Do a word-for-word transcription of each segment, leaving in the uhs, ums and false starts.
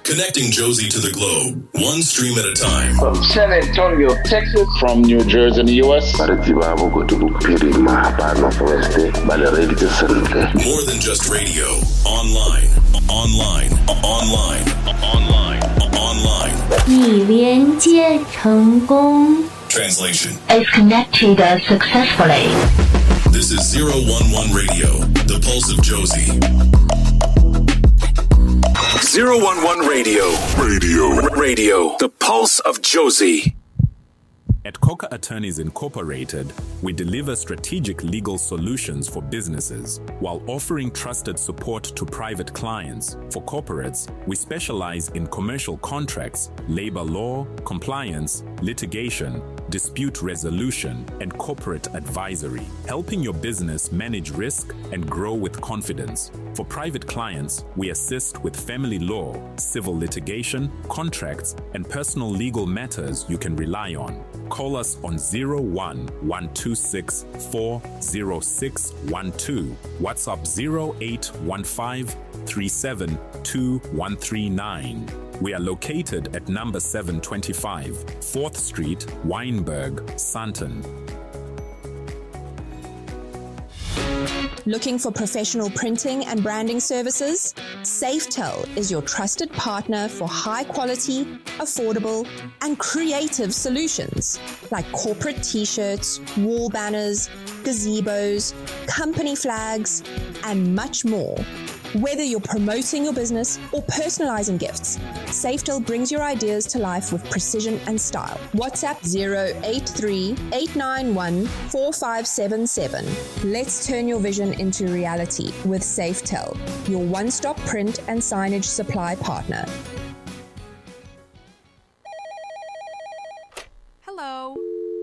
Connecting Josie to the globe, one stream at a time. From San Antonio, Texas. From New Jersey in the U S. More than just radio. Online, online, online, online, online. 已连接成功 Translation is connected successfully. This is zero one one Radio, the pulse of Josie. zero one one Radio. Radio. Radio. The pulse of Josie. At Coca Attorneys Incorporated, we deliver strategic legal solutions for businesses while offering trusted support to private clients. For corporates, we specialize in commercial contracts, labor law, compliance, litigation, dispute resolution, and corporate advisory, helping your business manage risk and grow with confidence. For private clients, we assist with family law, civil litigation, contracts, and personal legal matters you can rely on. Call us on zero one one two six four zero six one two, WhatsApp zero eight one five three seven two one three nine. We are located at number seven twenty-five, fourth Street, Wynberg, Sandton. Looking for professional printing and branding services? Safetel is your trusted partner for high quality, affordable, and creative solutions like corporate t-shirts, wall banners, gazebos, company flags, and much more. Whether you're promoting your business or personalizing gifts, Safetel brings your ideas to life with precision and style. WhatsApp zero eight three eight nine one four five seven seven. Let's turn your vision into reality with Safetel, your one-stop print and signage supply partner. Hello.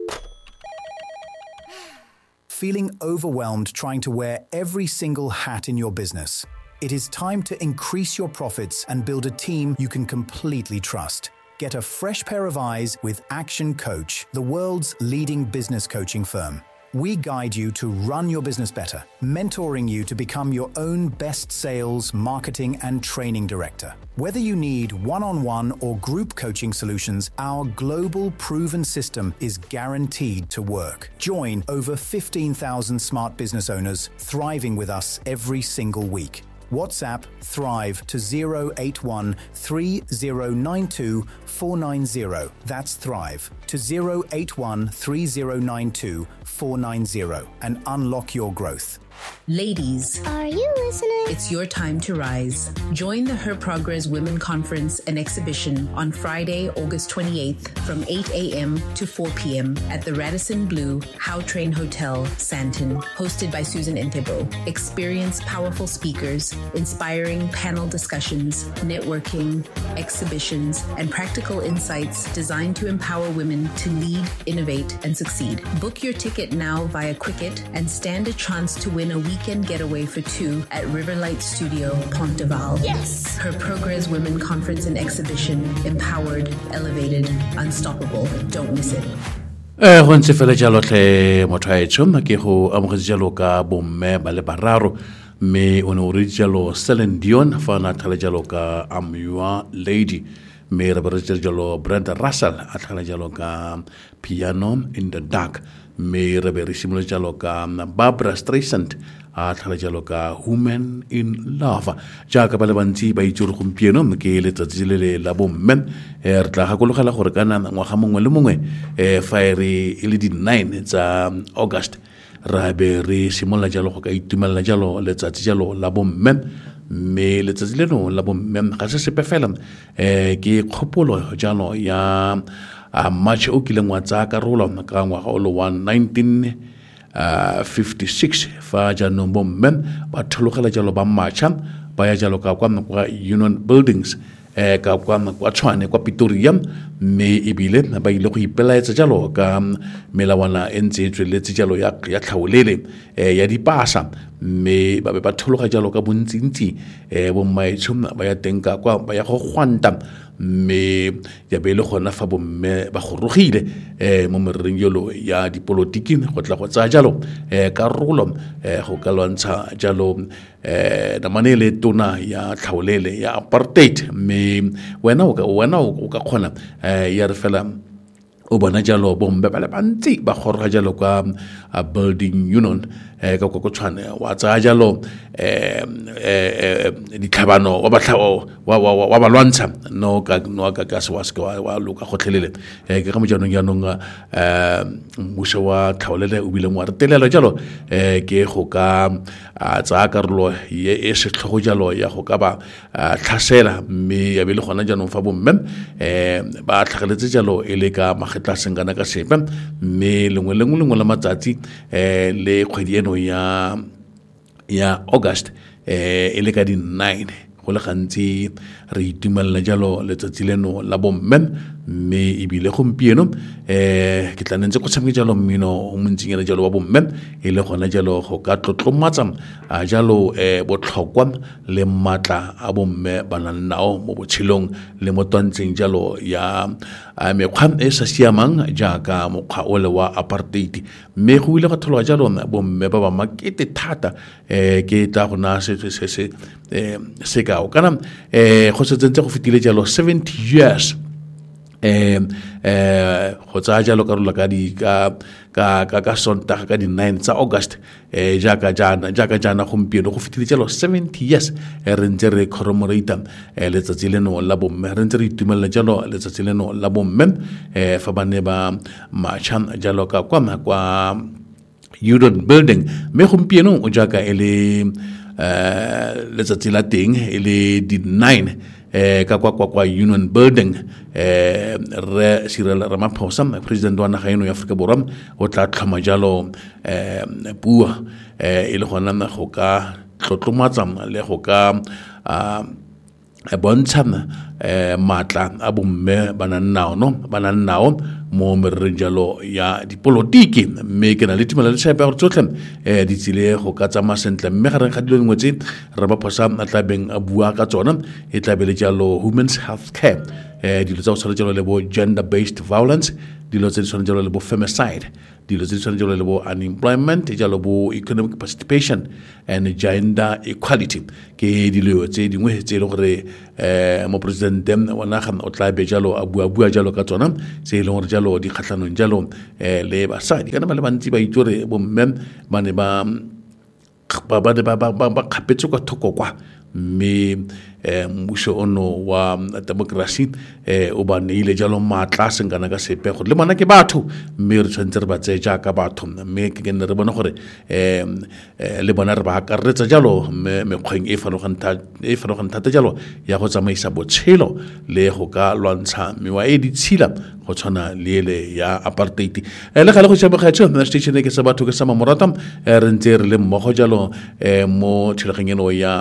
Feeling overwhelmed trying to wear every single hat in your business? It is time to increase your profits and build a team you can completely trust. Get a fresh pair of eyes with Action Coach, the world's leading business coaching firm. We guide you to run your business better, mentoring you to become your own best sales, marketing, and training director. Whether you need one-on-one or group coaching solutions, our global proven system is guaranteed to work. Join over fifteen thousand smart business owners thriving with us every single week. WhatsApp Thrive to zero eight one three zero nine two four nine zero. That's Thrive to zero eight one three zero nine two four nine zero and unlock your growth. Ladies, are you listening? It's your time to rise. Join the Her Progress Women Conference and Exhibition on Friday, August twenty-eighth from eight a.m. to four p.m. at the Radisson Blu How Train Hotel, Sandton, hosted by Susan Entebo. Experience powerful speakers, inspiring panel discussions, networking, exhibitions, and practical insights designed to empower women to lead, innovate, and succeed. Book your ticket now via Quicket and stand a chance to win a weekend getaway for two at Riverlight Studio, Pont-de-Val. Yes! Her Progress Women Conference and Exhibition. Empowered, elevated, unstoppable. Don't miss it. Eh go ntse fela jalo tle motho a etšho ke go amogetse jalo ka bomme ba le bararo me o ne o re jalo Celine Dion fa na tlhale jalo ka I'm Your Lady me re re jalo Brenda Russell a tlhale jalo ka Piano in the Dark me re re simolo jalo ka Barbara Streisand a tlhale jalo ka Woman in Love jaaka ba le bantsi ba itse re gompieno ke letsatsi le le la bomme e re tla gakologela gore kana ngwaga mongwe le mongwe e fa re ile di nine tsa August ra be re simolla jalo go ka itumela jalo letsatsi jalo la bomme me letsatsi leno la bomme ga se sepe fela eh ke kgopolo jalo ya a match o kileng wa tsa karolo ka ngwaga o lo nineteen fifty-six fa jaanong bomme ba thologela jalo ba matcha ba ya jalo ka kwa Union Buildings eh ka kwa kwa Tshwane kwa Pretoria me ebile ba ile go ipelaetsa jalo ka melawana e ntse e tsweletse jalo ya ya tlhaolele eh ya dipasa mme ba be ba thologa jalo ka bontsintsi eh bo maitshom ba ya tenka kwa ba ya go gwanta mme ya be le gona fa bomme ba gorogile eh mo mereng yolo ya dipolotiki go tla go tsa jalo eh karolo eh go ka lwantsha jalo eh na manele tona ya tlhaolele ya apartheid mme wena o ka wena o ka khona eh ya re fela o bona jalo bomme ba le bantsi ba goroga jalo ka building union eh ka go tshwana wa tsa jalo eh eh ditlhabano wa batlhao wa wa ba lwantsha no ka no ka ka se wa se wa luka gotlhelele eh ke ga mo janong ya nong eh mmuso wa tlhaolele o bile mo re telelo jalo eh ke go ka tsa karolo ye e se tlhogo jalo ya go ka ba tlhasela mme ya be le gona janong fa bomme eh ba tlhageletse jalo e le ka magetla sengana ka sepe mme lengwe lengwe lengwe la matsatsi eh le kgwedi eno ya ya August eh e le ka di nine go le gantsi re itumella jalo letsatsi leno la bomme mme e bile gompieno eh ke tla nentse go tshameka jalo mmino o montsinyana jalo wa bomme e le gona jalo go ka tlotlomatsa a jalo eh botlhokwa le matla a bomme bana nao mo botshilong le mo twantseng jalo ya mekgwa e sa siamang jaaka mokgwa ole wa apartheid mme go ile ga tholwa jalo bomme ba ba makete thata eh ke tla gona se se se eh se ka o kana eh go setsentse go fitile jalo seventy years eh eh go tsa jalo karola ka di ka ka ka ka sontaga ka di nine tsa August eh jaaka jana jaaka jana gompieno go fitile jalo seventy years re ntse re commemorate eh letsatsi leno la bomme re ntse re itumella jalo letsatsi leno la bomme eh fa bane ba machan jalo ka kwa kwa Union Building me gompieno o jaaka ele eh letsatsi la teng ele di nine eh ka kwa kwa kwa Union Building eh re Cyril Ramaphosa president wa naga eno ya Afrika Borwa o tla tlhoma jalo eh bua eh ile gona na go ka tlotlomatsa le go ka a bontshana eh matla a bomme bana nnao no bana nnao mo merejalo ya dipolotiki mme ke na le timela le tshepa gore tsotlhe eh di tsile go ka tsama sentle mme ga re ga dilo ngwetse re ba phosa a tla beng a bua ka tsona e tla bele jalo women's health care eh dilo tsa go tshwana jalo le bo gender based violence dilo tse di tshwana jalo le bo femicide dilo tse di tshwana jalo le bo unemployment jalo bo economic participation and gender equality ke dilo tse dingwe tse le gore eh mo president wa naga o tla be jalo a bua bua jalo ka tsona se le gore jalo di khatlhanong jalo eh le basadi kana ba le bantsi ba itore bo mme ba ne ba ba ba ba ba ba khapetse ka thoko kwa mme eh mmuso ono wa democracy eh o ba neile jalo matla sengana ka sepe go le bona ke batho mme re tshwantse re ba tseja ka batho mme ke ne re bona gore eh le bona re ba akaretsa jalo me mekgweng e faroganta e faroganta ta jalo ya go tsamaisa botshelo le go ka lwantsha mewa e di tshila go tshwana le le ya apartheid le ga le go tshamega tshwana na station ke sa batho ke sa mamorata re ntse re le mmogo jalo eh mo tshilaganyeno ya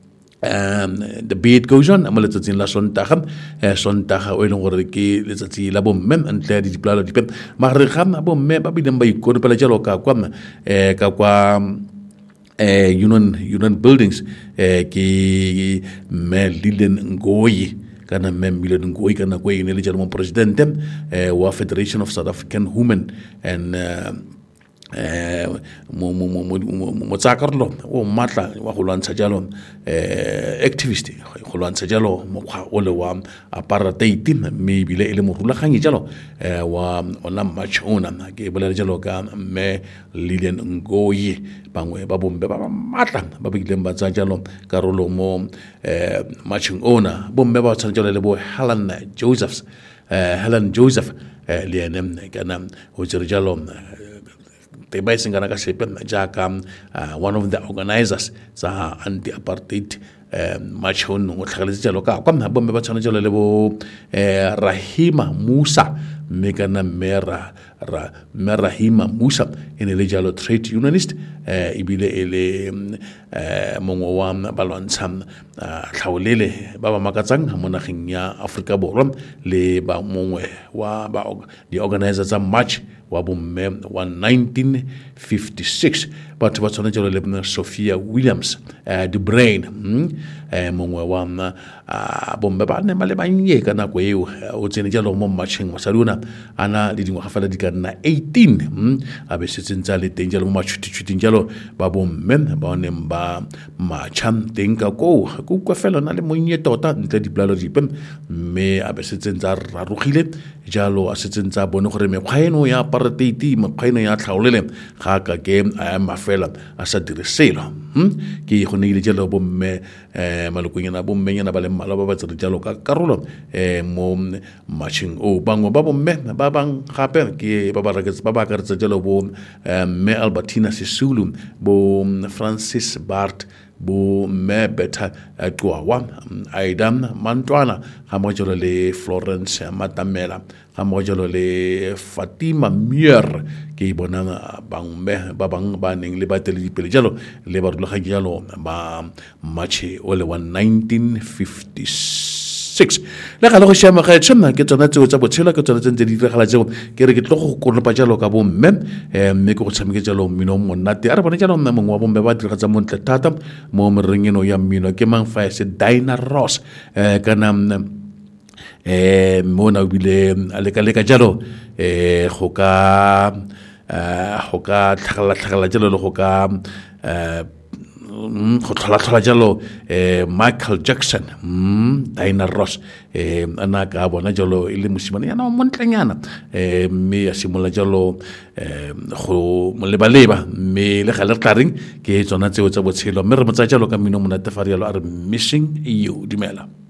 um the beat goes on ama letsatsi la sontaga eh sontaga o ile gore ke letsatsi la bomme ntle di diplalo di pem ma re ga bomme ba bileng ba ikono pele jalo ka kwa eh ka kwa eh union union buildings eh ke me Lilian Ngoyi kana me Lilian Ngoyi kana kwa ine le jalo mo president eh wa Federation of South African Women and uh, eh mo mo mo mo tsakarlo o matla wa go lwantsha jalo eh activist go lwantsha jalo mo kgwa o le wa apartheid mme bile ile mo rulaganyi jalo eh wa ona machona ke bolela jalo ka me Lilian Ngoyi bangwe ba bombe ba matla ba bile ba tsa jalo karolo mo eh matching owner bombe ba tsa jalo le bo Helen Josephs eh Helen Joseph eh le ene kana o tsere jalo te ba singana ka sepe jaaka one of the organizers sa anti apartheid march on o tlhageletse jalo ka kwa bombe ba tshwana jalo le bo Rahima Musa mme kana mera ra Merahima Musa ene le jalo trade unionist eh ibile ele eh mongwe wa balwantsha tlhaolele ba ba makatsang mo nageng ya Afrika Borwa le ba mongwe wa ba the organizers tsa march wa bomme wa nineteen fifty-six batho ba tsone jalo le Sophia Williams eh the brain eh mongwe wa bomme ba ne male banye ka nako eo o tsene jalo mo marching wa saluna ana le dingwa gafala di ka nna eighteen a be se tsentsa le teng jalo mo matšhuti-tšhuting jalo ba bomme ba ne ba matšha teng ka ko go kwa fela na le monnye tota ntle di plalo dipe mme a be se tsentsa rarugile jalo a se tsentsa bone gore mekgwa eno ya apartheid mekgwa eno ya tlhaolele ga ka ke a mafela a sa dire selo ke go ne ile jalo bomme eh malokonyana bomme nyana ba le mmala ba ba tsere jalo ka karolo eh mo matching o bangwe ba bomme ba bang gape ke ba ba reketsa ba ba ka retsa jalo bo me Albertina Sisulu bo Francis Bart bo me beta twa Aidan Mantwana ga mo jalo le Florence Matamela ga mo jalo le Fatima Mier ke bona bang me ba bang ba neng le batele dipele jalo le ba rula ga jalo ba matche o le nineteen fifty-six le ga le go shama ga tshwana ke tsona tseo tsa botshelo ke tsona tse di diragala tseo ke re ke tlo go konopa jalo ka bo mme eh mme ke go tshameke jalo mmino mo nnate a re bona jalo mme mongwe wa bomme ba dira tsa montle thata mo merengeno ya mmino ke mang fa se Diana Ross eh kana eh mona bile aleka leka jalo eh go ka eh go ka tlhagala tlhagala jalo le go ka eh go tlhola tlhola jalo eh Michael Jackson mm Diana Ross eh ana ka bona jalo ile mosimane yana mo ntlenyana eh me ya simola jalo eh go le baleba me le gale tlaring ke tsona tseo tsa botshelo mme re motsa jalo ka mino monate fa rialo a re missing you dimela.